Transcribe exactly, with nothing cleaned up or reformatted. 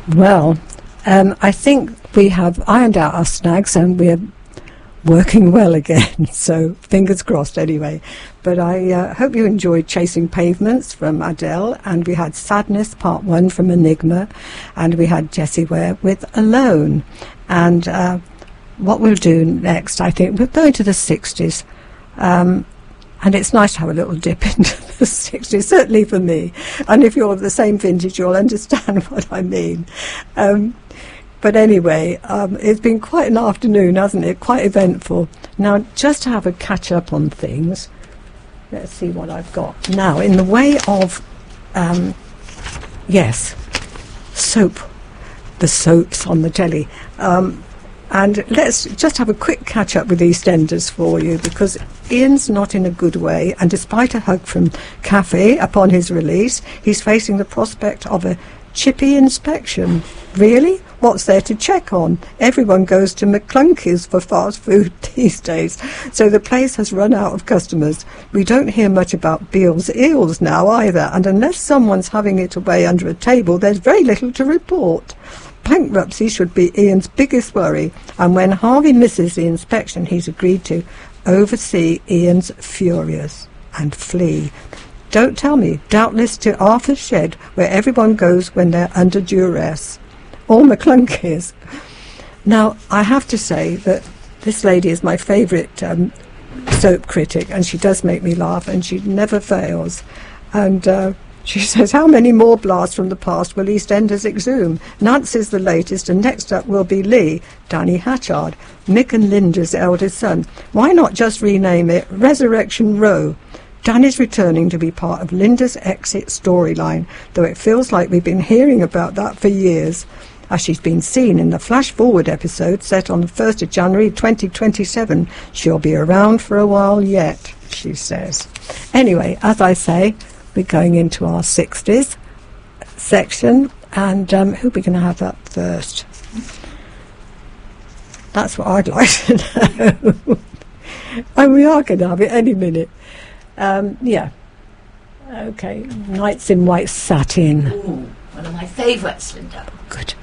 Well, um, I think we have ironed out our snags and we're working well again, so fingers crossed anyway. But I uh, hope you enjoyed Chasing Pavements from Adele, and we had Sadness Part one from Enigma, and we had Jessie Ware with Alone. And uh, what we'll do next, I think, we'll go into the sixties. Um, and it's nice to have a little dip into the sixties, certainly for me. And if you're of the same vintage, you'll understand what I mean. Um, But anyway, um, it's been quite an afternoon, hasn't it? Quite eventful. Now, just to have a catch-up on things, let's see what I've got. Now, in the way of, um, yes, soap, the soaps on the telly. Um, and let's just have a quick catch-up with EastEnders for you, because Ian's not in a good way, and despite a hug from Cafe upon his release, he's facing the prospect of a chippy inspection. Really? What's there to check on? Everyone goes to McClunkey's for fast food these days, so the place has run out of customers. We don't hear much about Beale's Eels now either, and unless someone's having it away under a table, there's very little to report. Bankruptcy should be Ian's biggest worry, and when Harvey misses the inspection he's agreed to oversee, Ian's furious and flee. Don't tell me, doubtless to Arthur's Shed, where everyone goes when they're under duress. Or McClunkey's. Now, I have to say that this lady is my favourite um, soap critic, and she does make me laugh, and she never fails. And uh, she says, how many more blasts from the past will EastEnders exhume? Nance is the latest, and next up will be Lee, Danny Hatchard, Mick and Linda's eldest son. Why not just rename it Resurrection Row? Danny's returning to be part of Linda's exit storyline, though it feels like we've been hearing about that for years, as she's been seen in the Flash Forward episode set on the first of January twenty twenty-seven. She'll be around for a while yet, she says. Anyway, as I say, we're going into our sixties section, and um, who are we going to have up first? That's what I'd like to know. And we are going to have it any minute. Um, yeah. Okay. Knights in White Satin. Ooh, one of my favourites, Linda. Good.